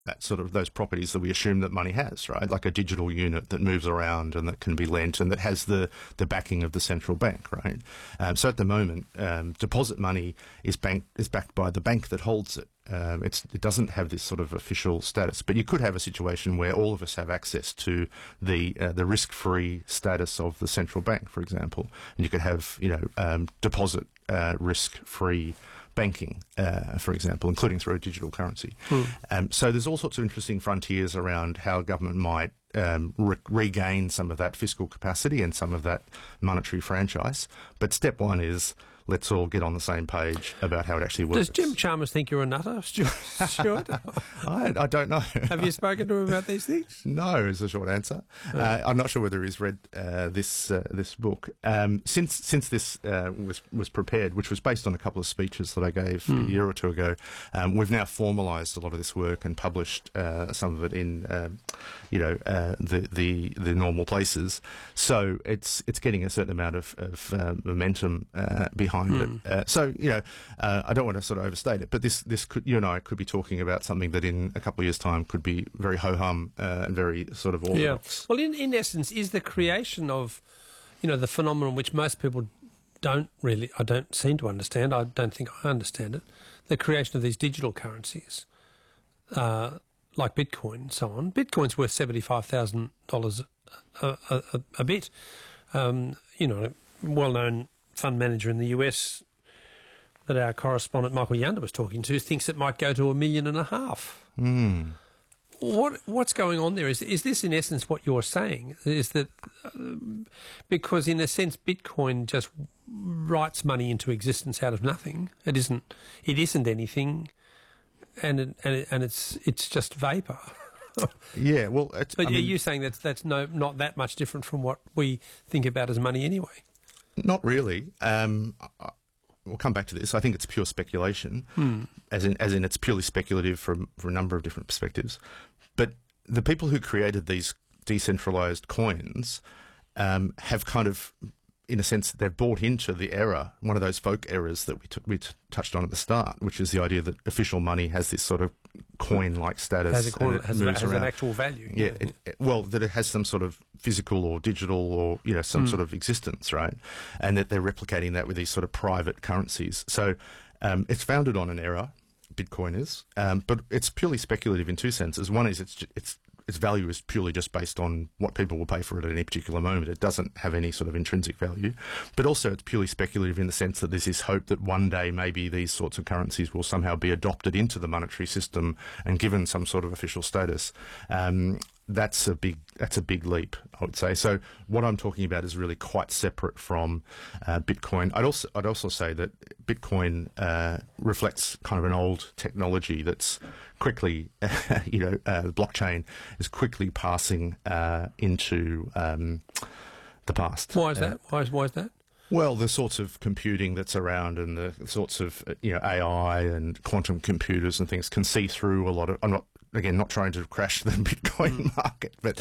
that sort of those properties that we assume that money has, right? Like a digital unit that moves around and that can be lent and that has the backing of the central bank, right? So at the moment, deposit money is backed by the bank that holds it. It doesn't have this sort of official status, but you could have a situation where all of us have access to the risk-free status of the central bank, for example, and you could have deposit risk-free banking, for example, including through a digital currency. So there's all sorts of interesting frontiers around how government might regain some of that fiscal capacity and some of that monetary franchise. But step one is let's all get on the same page about how it actually works. Does Jim Chalmers think you're a nutter, Stuart? I don't know. Have you spoken to him about these things? No, is the short answer. I'm not sure whether he's read this book. Since this was prepared, which was based on a couple of speeches that I gave a year or two ago, we've now formalised a lot of this work and published some of it in the normal places. So it's getting a certain amount of momentum behind it. So I don't want to sort of overstate it, but this could, you and I could be talking about something that in a couple of years' time could be very ho-hum and very sort of orthodox. Yeah. Well, in essence, is the creation of, the phenomenon which most people I don't seem to understand, I don't think I understand it, the creation of these digital currencies, like Bitcoin and so on. Bitcoin's worth $75,000 a bit. A well-known fund manager in the US that our correspondent Michael Yander was talking to thinks it might go to $1.5 million. What's going on there? Is this in essence what you're saying? Is that because in a sense Bitcoin just writes money into existence out of nothing? It isn't anything, and it's just vapor. Yeah, well, but are you saying that's not that much different from what we think about as money anyway? Not really. We'll come back to this. I think it's pure speculation, as in it's purely speculative for a number of different perspectives. But the people who created these decentralized coins have kind of, in a sense, they've bought into the error, one of those folk errors that we touched on at the start, which is the idea that official money has this sort of coin-like status. Has an actual value. Yeah, that it has some sort of physical or digital or, some sort of existence, right? And that they're replicating that with these sort of private currencies. So it's founded on an error, Bitcoin is, but it's purely speculative in two senses. One is its value is purely just based on what people will pay for it at any particular moment. It doesn't have any sort of intrinsic value. But also it's purely speculative in the sense that there's this hope that one day maybe these sorts of currencies will somehow be adopted into the monetary system and given some sort of official status. That's a big leap, I would say. So what I'm talking about is really quite separate from Bitcoin. I'd also say that Bitcoin reflects kind of an old technology that's quickly, the blockchain is quickly passing into the past. Why is that? Why is that? Well, the sorts of computing that's around and the sorts of AI and quantum computers and things can see through a lot of. I'm not trying to crash the Bitcoin market, but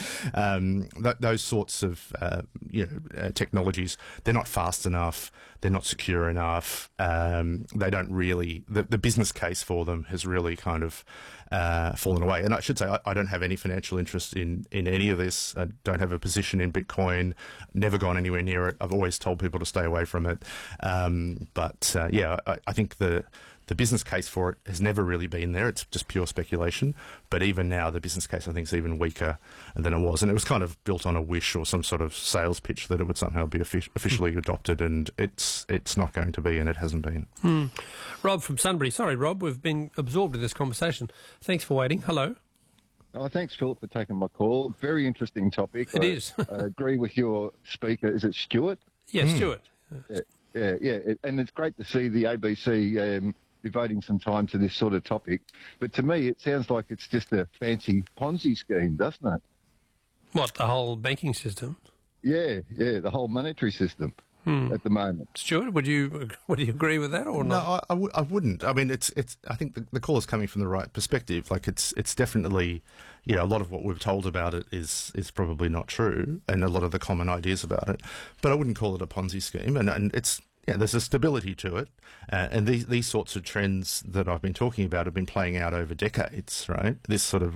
those sorts of technologies, they're not fast enough, they're not secure enough. They don't really. The business case for them has really kind of fallen away. And I should say I don't have any financial interest in any of this. I don't have a position in Bitcoin. Never gone anywhere near it. I've always told people to stay away from it. I think the business case for it has never really been there. It's just pure speculation. But even now, the business case, I think, is even weaker than it was. And it was kind of built on a wish or some sort of sales pitch that it would somehow be officially adopted, and it's not going to be, and it hasn't been. Rob from Sunbury. Sorry, Rob, we've been absorbed in this conversation. Thanks for waiting. Hello. Oh, thanks, Philip, for taking my call. Very interesting topic. It is. I agree with your speaker. Is it Stuart? Yeah, Stuart. Yeah. And it's great to see the ABC devoting some time to this sort of topic. But to me, it sounds like it's just a fancy Ponzi scheme, doesn't it? What, the whole banking system? Yeah, the whole monetary system at the moment. Stuart, would you agree with that or not? No, I wouldn't. I mean, it's. I think the call is coming from the right perspective. Like, it's definitely, a lot of what we've told about it is probably not true, and a lot of the common ideas about it. But I wouldn't call it a Ponzi scheme, and it's. Yeah, there's a stability to it, and these sorts of trends that I've been talking about have been playing out over decades, right? This sort of